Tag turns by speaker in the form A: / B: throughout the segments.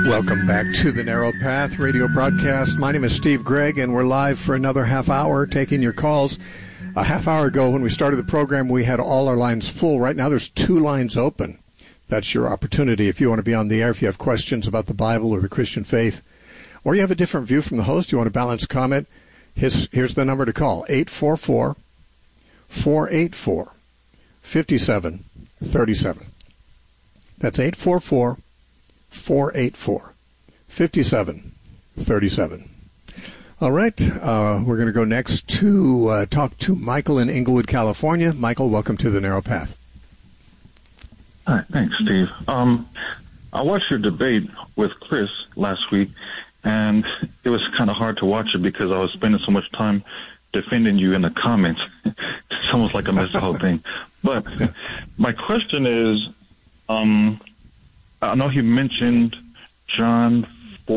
A: Welcome back to the Narrow Path radio broadcast. My name is Steve Gregg, and we're live for another half hour taking your calls. A half hour ago when we started the program, we had all our lines full. Right now there's 2 lines open. That's your opportunity if you want to be on the air, if you have questions about the Bible or the Christian faith, or you have a different view from the host, you want a balanced comment. Here's the number to call, 844-484-5737. That's 844-484-5737. All right, we're going to go next to talk to Michael in Inglewood, California. Michael, welcome to the Narrow Path.
B: Hi, thanks, Steve. I watched your debate with Chris last week, and it was kind of hard to watch it because I was spending so much time defending you in the comments. It's almost like I missed the whole thing. But my question is, I know he mentioned John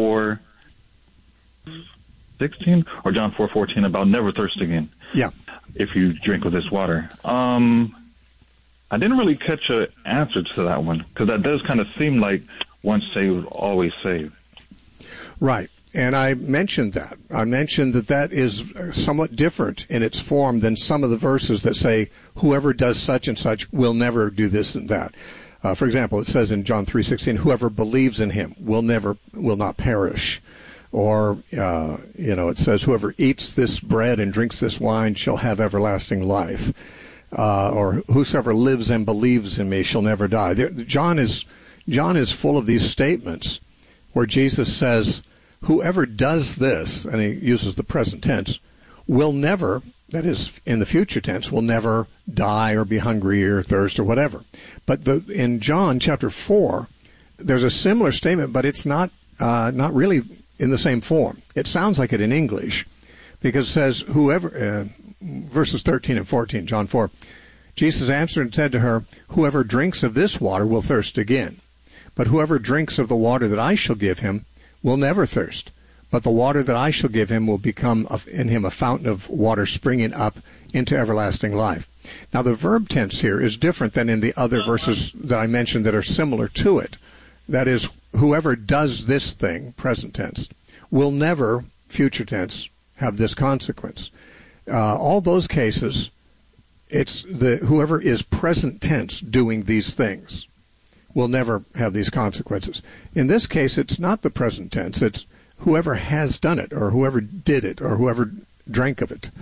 B: 4:16 or John 4:14 about never thirst again.
A: Yeah.
B: If you drink of this water. I didn't really catch an answer to that one because that does kind of seem like once saved, always saved.
A: Right. And I mentioned that. I mentioned that is somewhat different in its form than some of the verses that say whoever does such and such will never do this and that. For example, it says in John 3:16, whoever believes in him will not perish. Or, it says whoever eats this bread and drinks this wine shall have everlasting life. Or whosoever lives and believes in me shall never die. John is full of these statements where Jesus says, whoever does this, and he uses the present tense, will never, that is in the future tense, will never die or be hungry or thirst or whatever. But in John chapter 4, there's a similar statement, but it's not really in the same form. It sounds like it in English because it says whoever, verses 13 and 14, John 4, Jesus answered and said to her, whoever drinks of this water will thirst again. But whoever drinks of the water that I shall give him will never thirst. But the water that I shall give him will become in him a fountain of water springing up into everlasting life. Now, the verb tense here is different than in the other verses that I mentioned that are similar to it. That is, whoever does this thing, present tense, will never, future tense, have this consequence. All those cases, it's whoever is present tense doing these things will never have these consequences. In this case, it's not the present tense. It's whoever has done it or whoever did it or whoever drank of it.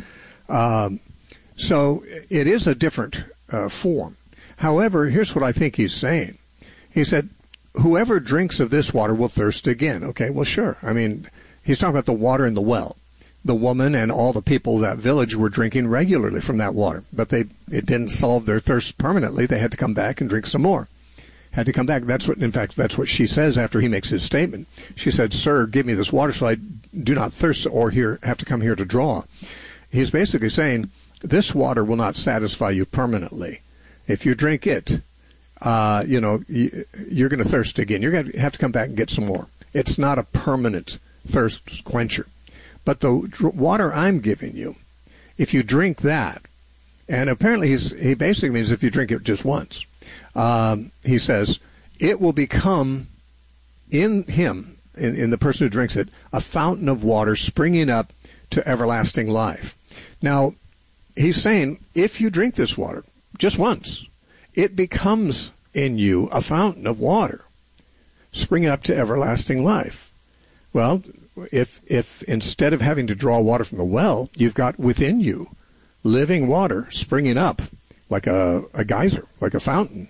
A: So it is a different form. However, here's what I think he's saying. He said, whoever drinks of this water will thirst again. Okay, well, sure. I mean, he's talking about the water in the well. The woman and all the people of that village were drinking regularly from that water, but it didn't solve their thirst permanently. They had to come back and drink some more. Had to come back. That's what she says after he makes his statement. She said, "Sir, give me this water so I do not thirst or have to come here to draw." He's basically saying, this water will not satisfy you permanently. If you drink it, you're going to thirst again. You're going to have to come back and get some more. It's not a permanent thirst quencher. But the water I'm giving you, if you drink that, and apparently he basically means if you drink it just once, he says, it will become in him, in the person who drinks it, a fountain of water springing up to everlasting life. Now, he's saying, if you drink this water just once, it becomes in you a fountain of water springing up to everlasting life. Well, if instead of having to draw water from the well, you've got within you living water springing up like a geyser, like a fountain,